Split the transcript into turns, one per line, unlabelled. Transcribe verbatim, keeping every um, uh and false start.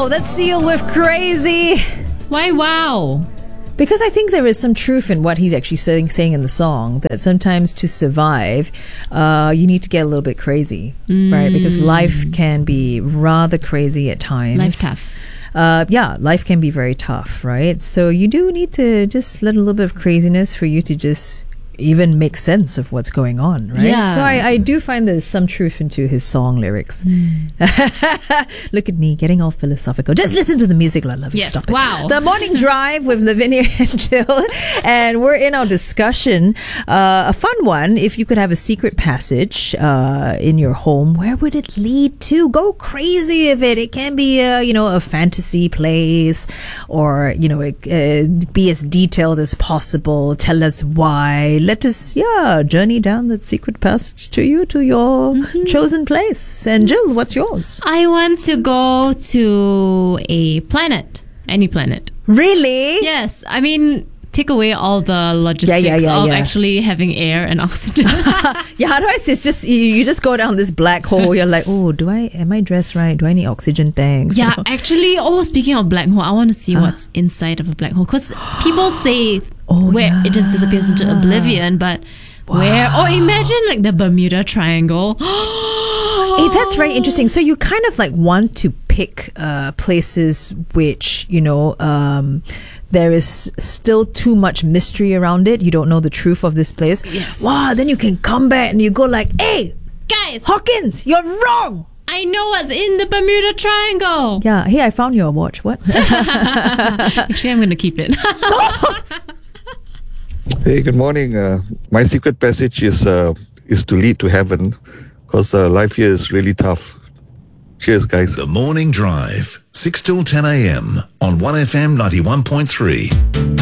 Wow, that's Seal with Crazy.
Why wow?
Because I think there is some truth in what he's actually saying, saying in the song, that sometimes to survive, uh, you need to get a little bit crazy, mm. right? Because life can be rather crazy at times.
Life tough.
Uh, yeah, life can be very tough, right? So you do need to just let a little bit of craziness for you to just even make sense of what's going on, right?
Yeah.
So I, I do find there's some truth into his song lyrics. Mm. Look at me getting all philosophical. Just listen to the music, I love it.
Yes.
Stop it.
Wow.
The Morning Drive with Lavinia and Jill, and we're in our discussion. Uh, a fun one. If you could have a secret passage uh, in your home, where would it lead to? Go crazy with it. It can be a, you know, a fantasy place, or you know, it, uh, be as detailed as possible. Tell us why. Let us, yeah, journey down that secret passage to you, to your mm-hmm. chosen place. And Jill, what's yours?
I want to go to a planet. Any planet.
Really?
Yes. I mean, take away all the logistics
yeah, yeah, yeah,
of
yeah.
actually having air and oxygen.
Yeah, otherwise it's just, you, you just go down this black hole. You're like, oh, do I, am I dressed right? Do I need oxygen tanks?
Yeah, actually, oh, speaking of black hole, I want to see uh. what's inside of a black hole. Because people say oh, where yeah. it just disappears into oblivion, but wow. where? Or imagine like the Bermuda Triangle.
Hey, that's very interesting. So you kind of like want to pick uh, places which, you know, um, there is still too much mystery around it. You don't know the truth of this place.
Yes.
Wow, then you can come back and you go like, hey,
guys,
Hawkins, you're wrong.
I know what's in the Bermuda Triangle.
Yeah. Hey, I found your watch. What?
Actually, I'm going to keep it.
Hey, good morning. Uh, my secret passage is uh, is to lead to heaven, because uh, life here is really tough. Cheers, guys.
The Morning Drive, six till ten a.m. on one F M ninety-one point three.